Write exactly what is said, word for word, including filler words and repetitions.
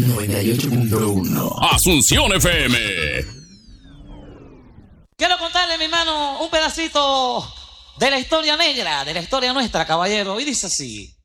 noventa y ocho punto uno. Asunción F M. Quiero contarle, mi hermano, un pedacito de la historia negra, de la historia nuestra, caballero. Y dice así.